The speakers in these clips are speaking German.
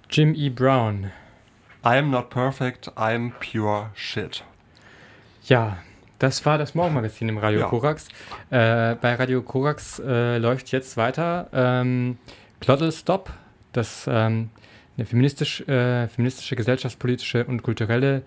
Jim E. Brown. I'm not perfect, I'm pure shit. Ja, das war das Morgenmagazin im Radio Korax. Bei Radio Korax läuft jetzt weiter Glottal Stop, das eine feministische, gesellschaftspolitische und kulturelle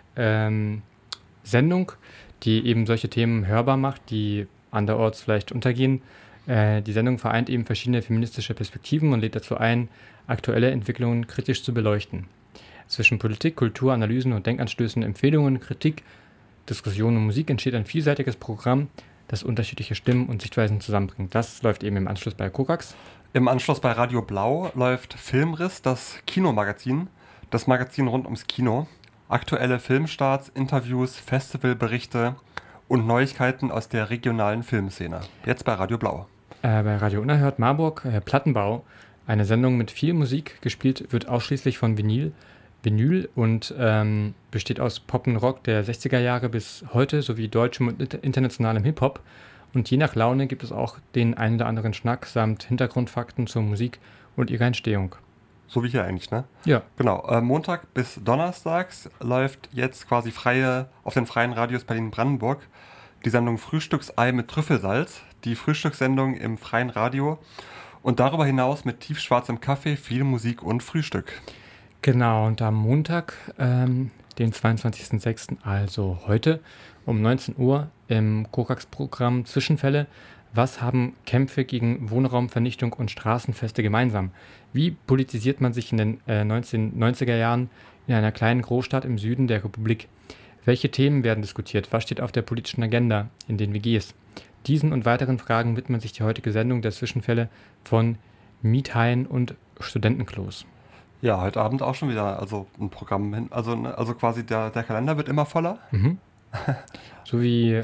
Sendung, die eben solche Themen hörbar macht, die anderorts vielleicht untergehen. Die Sendung vereint eben verschiedene feministische Perspektiven und lädt dazu ein, aktuelle Entwicklungen kritisch zu beleuchten. Zwischen Politik, Kultur, Analysen und Denkanstößen, Empfehlungen, Kritik, Diskussion und Musik entsteht ein vielseitiges Programm, das unterschiedliche Stimmen und Sichtweisen zusammenbringt. Das läuft eben im Anschluss bei Korax. Im Anschluss bei Radio Blau läuft Filmriss, das Kinomagazin, das Magazin rund ums Kino. Aktuelle Filmstarts, Interviews, Festivalberichte und Neuigkeiten aus der regionalen Filmszene. Jetzt bei Radio Blau. Bei Radio Unerhört Marburg, Plattenbau, eine Sendung mit viel Musik. Gespielt wird ausschließlich von Vinyl und besteht aus Pop und Rock der 60er Jahre bis heute sowie deutschem und internationalem Hip-Hop. Und je nach Laune gibt es auch den einen oder anderen Schnack samt Hintergrundfakten zur Musik und ihrer Entstehung. So wie hier eigentlich, ne? Ja. Genau. Montag bis Donnerstags läuft jetzt quasi auf den freien Radios Berlin-Brandenburg die Sendung Frühstücksei mit Trüffelsalz, die Frühstückssendung im freien Radio und darüber hinaus mit tiefschwarzem Kaffee, viel Musik und Frühstück. Genau, und am Montag, den 22.06., also heute, um 19 Uhr im Korax-Programm Zwischenfälle. Was haben Kämpfe gegen Wohnraumvernichtung und Straßenfeste gemeinsam? Wie politisiert man sich in den 1990er Jahren in einer kleinen Großstadt im Süden der Republik? Welche Themen werden diskutiert? Was steht auf der politischen Agenda in den WGs? Diesen und weiteren Fragen widmet sich die heutige Sendung der Zwischenfälle von Miethaien und Studentenklos. Ja, heute Abend auch schon wieder ein Programm hin. Also quasi der Kalender wird immer voller. Mhm. So wie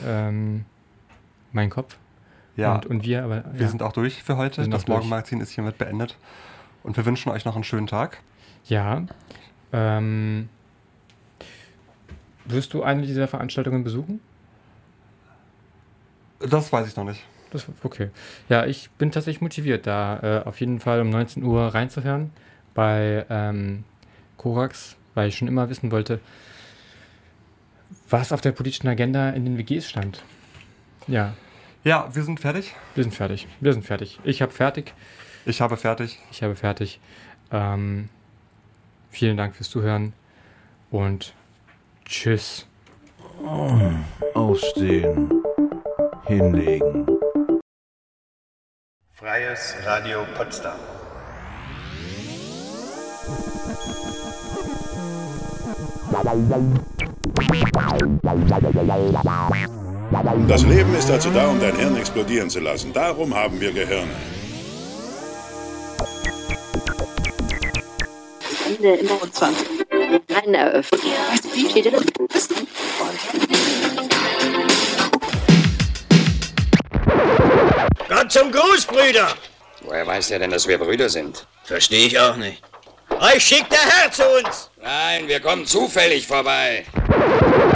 mein Kopf. Ja, und wir, aber wir sind auch durch für heute. Das Morgenmagazin ist hiermit beendet. Und wir wünschen euch noch einen schönen Tag. Ja. Wirst du eine dieser Veranstaltungen besuchen? Das weiß ich noch nicht. Okay. Ja, ich bin tatsächlich motiviert, da auf jeden Fall um 19 Uhr reinzuhören bei Korax, weil ich schon immer wissen wollte, was auf der politischen Agenda in den WGs stand. Ja. Ja, wir sind fertig. Wir sind fertig. Ich habe fertig. Ich habe fertig. Vielen Dank fürs Zuhören und tschüss. Aufstehen. Hinlegen. Freies Radio Potsdam. Das Leben ist dazu da, um dein Hirn explodieren zu lassen. Darum haben wir Gehirne. Ende immer und 20. Eine Eröffnung. Gott zum Gruß, Brüder! Woher weiß er denn, dass wir Brüder sind? Verstehe ich auch nicht. Euch schickt der Herr zu uns! Nein, wir kommen zufällig vorbei.